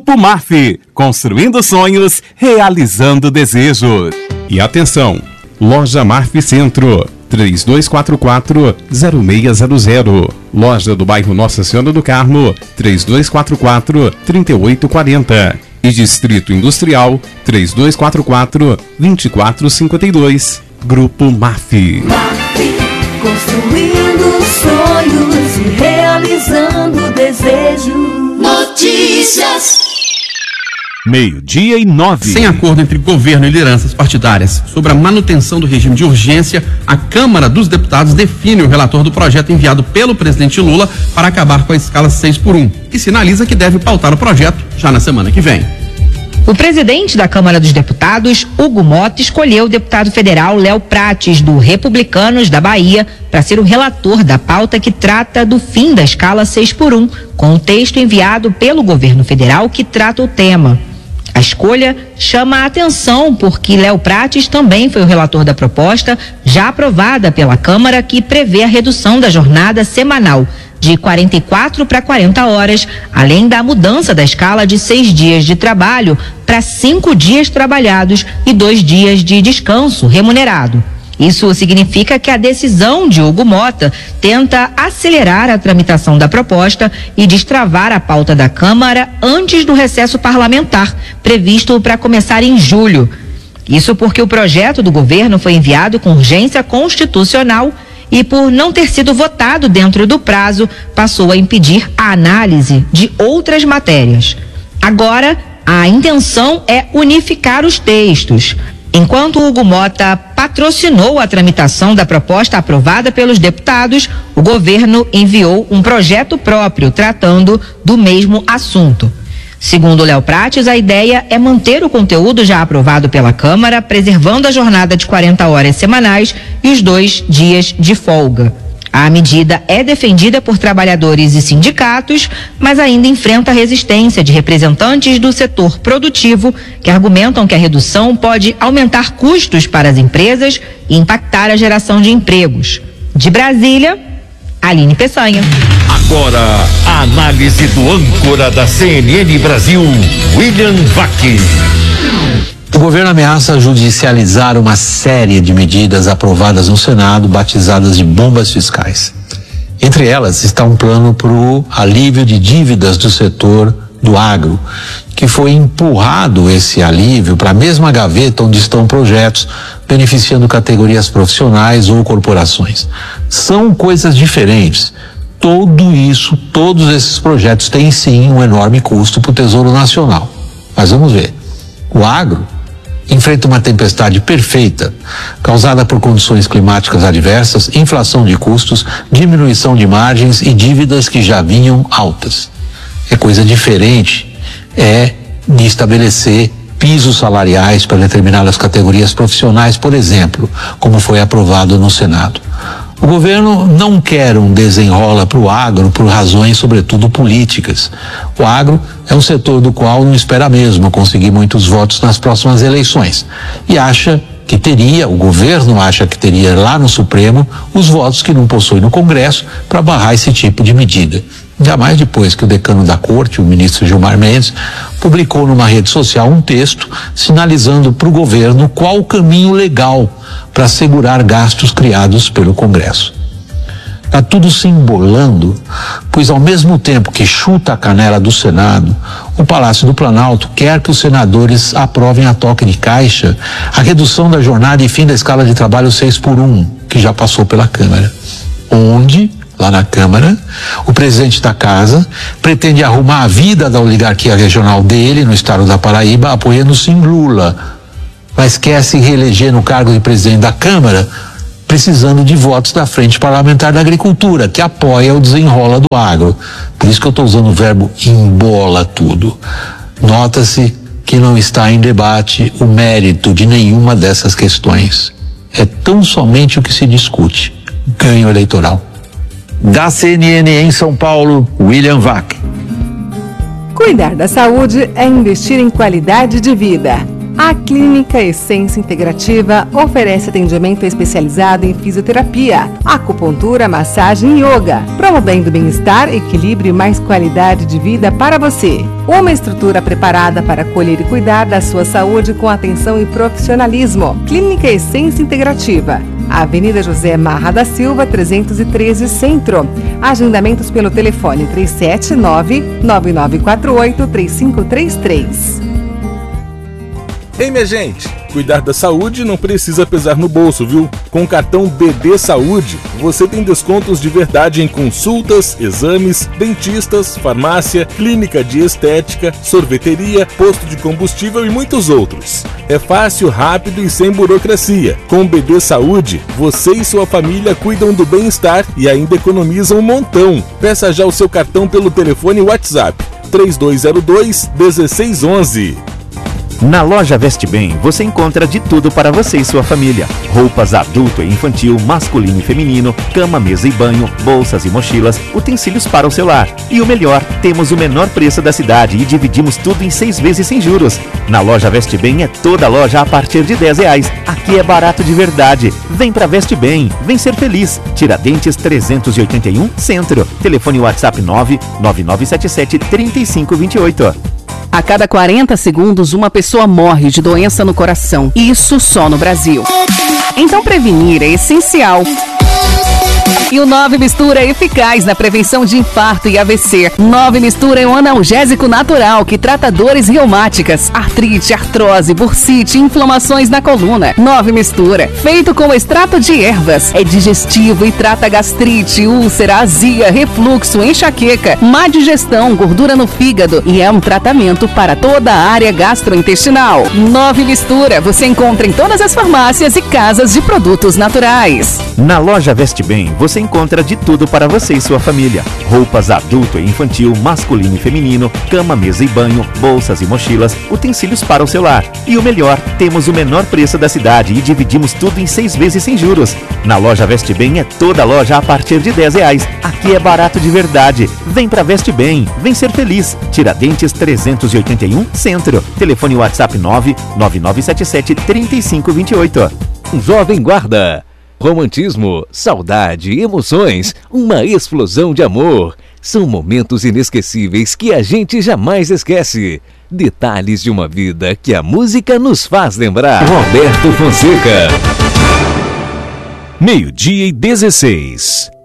Grupo MAF, construindo sonhos, realizando desejos. E atenção, Loja MAF Centro, 3244-0600. Loja do bairro Nossa Senhora do Carmo, 3244-3840. E Distrito Industrial, 3244-2452. Grupo MAF. Construindo sonhos e realizando desejos. Notícias. 12:09. Sem acordo entre governo e lideranças partidárias sobre a manutenção do regime de urgência, a Câmara dos Deputados define o relator do projeto enviado pelo presidente Lula para acabar com a escala 6x1 e sinaliza que deve pautar o projeto já na semana que vem. O presidente da Câmara dos Deputados, Hugo Mota, escolheu o deputado federal Léo Prates, do Republicanos da Bahia, para ser o relator da pauta que trata do fim da escala 6x1, com o texto enviado pelo governo federal que trata o tema. A escolha chama a atenção porque Léo Prates também foi o relator da proposta, já aprovada pela Câmara, que prevê a redução da jornada semanal de 44 para 40 horas, além da mudança da escala de 6 dias de trabalho para 5 dias trabalhados e 2 dias de descanso remunerado. Isso significa que a decisão de Hugo Mota tenta acelerar a tramitação da proposta e destravar a pauta da Câmara antes do recesso parlamentar, previsto para começar em julho. Isso porque o projeto do governo foi enviado com urgência constitucional e, por não ter sido votado dentro do prazo, passou a impedir a análise de outras matérias. Agora, a intenção é unificar os textos. Enquanto Hugo Mota patrocinou a tramitação da proposta aprovada pelos deputados, o governo enviou um projeto próprio tratando do mesmo assunto. Segundo Léo Prates, a ideia é manter o conteúdo já aprovado pela Câmara, preservando a jornada de 40 horas semanais e os 2 dias de folga. A medida é defendida por trabalhadores e sindicatos, mas ainda enfrenta a resistência de representantes do setor produtivo, que argumentam que a redução pode aumentar custos para as empresas e impactar a geração de empregos. De Brasília, Aline Peçanha. Agora, a análise do âncora da CNN Brasil, William Vac. O governo ameaça judicializar uma série de medidas aprovadas no Senado, batizadas de bombas fiscais. Entre elas está um plano para o alívio de dívidas do setor do agro, que foi empurrado esse alívio para a mesma gaveta onde estão projetos beneficiando categorias profissionais ou corporações. São coisas diferentes. Todos esses projetos têm sim um enorme custo para o Tesouro Nacional. Mas vamos ver. O agro enfrenta uma tempestade perfeita, causada por condições climáticas adversas, inflação de custos, diminuição de margens e dívidas que já vinham altas. É coisa diferente, de estabelecer pisos salariais para determinadas categorias profissionais, por exemplo, como foi aprovado no Senado. O governo não quer um desenrola para o agro por razões, sobretudo, políticas. O agro é um setor do qual não espera mesmo conseguir muitos votos nas próximas eleições. E o governo acha que teria lá no Supremo os votos que não possui no Congresso para barrar esse tipo de medida. Ainda mais depois que o decano da Corte, o ministro Gilmar Mendes, publicou numa rede social um texto sinalizando para o governo qual o caminho legal para assegurar gastos criados pelo Congresso. Está tudo se embolando, pois ao mesmo tempo que chuta a canela do Senado, o Palácio do Planalto quer que os senadores aprovem a toque de caixa a redução da jornada e fim da escala de trabalho 6x1, que já passou pela Câmara, onde, lá na Câmara, o presidente da casa pretende arrumar a vida da oligarquia regional dele, no estado da Paraíba, apoiando sim Lula, mas quer se reeleger no cargo de presidente da Câmara, precisando de votos da Frente Parlamentar da Agricultura, que apoia o desenrola do agro. Por isso que eu estou usando o verbo embola tudo. Nota-se que não está em debate o mérito de nenhuma dessas questões. É tão somente o que se discute: ganho eleitoral. Da CNN em São Paulo, William Vac. Cuidar da saúde é investir em qualidade de vida. A Clínica Essência Integrativa oferece atendimento especializado em fisioterapia, acupuntura, massagem e yoga, promovendo bem-estar, equilíbrio e mais qualidade de vida para você. Uma estrutura preparada para acolher e cuidar da sua saúde com atenção e profissionalismo. Clínica Essência Integrativa. Avenida José Marra da Silva, 313 Centro. Agendamentos pelo telefone 379-9948-3533. Ei, minha gente, cuidar da saúde não precisa pesar no bolso, viu? Com o cartão BD Saúde, você tem descontos de verdade em consultas, exames, dentistas, farmácia, clínica de estética, sorveteria, posto de combustível e muitos outros. É fácil, rápido e sem burocracia. Com o BD Saúde, você e sua família cuidam do bem-estar e ainda economizam um montão. Peça já o seu cartão pelo telefone WhatsApp 3202-1611. Na loja Veste Bem, você encontra de tudo para você e sua família. Roupas adulto e infantil, masculino e feminino, cama, mesa e banho, bolsas e mochilas, utensílios para o celular. E o melhor, temos o menor preço da cidade e dividimos tudo em 6 vezes sem juros. Na loja Veste Bem é toda loja a partir de R$10. Aqui é barato de verdade. Vem pra Veste Bem, vem ser feliz. Tiradentes 381 Centro. Telefone WhatsApp 99977-3528. A cada 40 segundos, uma pessoa morre de doença no coração. Isso só no Brasil. Então prevenir é essencial. E o 9 Mistura é eficaz na prevenção de infarto e AVC. 9 Mistura é um analgésico natural que trata dores reumáticas, artrite, artrose, bursite e inflamações na coluna. 9 Mistura, feito com extrato de ervas, é digestivo e trata gastrite, úlcera, azia, refluxo, enxaqueca, má digestão, gordura no fígado e é um tratamento para toda a área gastrointestinal. 9 Mistura, você encontra em todas as farmácias e casas de produtos naturais. Na loja Veste Bem, você encontra de tudo para você e sua família. Roupas adulto e infantil, masculino e feminino, cama, mesa e banho, bolsas e mochilas, utensílios para o celular. E o melhor, temos o menor preço da cidade e dividimos tudo em 6 vezes sem juros. Na loja Veste Bem é toda loja a partir de R$10. Aqui é barato de verdade. Vem pra Veste Bem, vem ser feliz. Tiradentes 381 Centro. Telefone WhatsApp 99977-3528. Jovem Guarda. Romantismo, saudade, emoções, uma explosão de amor. São momentos inesquecíveis que a gente jamais esquece. Detalhes de uma vida que a música nos faz lembrar. Roberto Fonseca. 12:16.